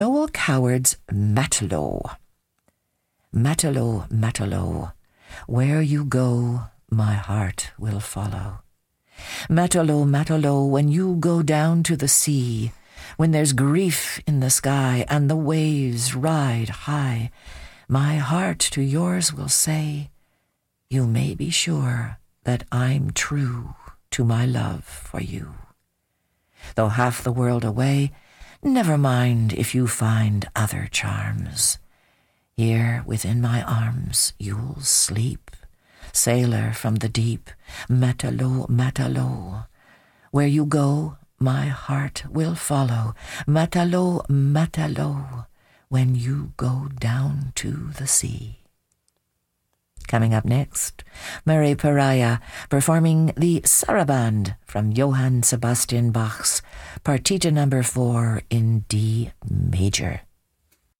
Noel Coward's Matelot. Matelot, Matelot, where you go, my heart will follow. Matelot, Matelot, when you go down to the sea, when there's grief in the sky and the waves ride high, my heart to yours will say, you may be sure that I'm true to my love for you. Though half the world away, never mind if you find other charms. Here within my arms you'll sleep, sailor from the deep, Matelot, Matelot. Where you go, my heart will follow, Matelot, Matelot, when you go down to the sea. Coming up next, Murray Pariah performing the Saraband from Johann Sebastian Bach's Partita No. 4 in D major.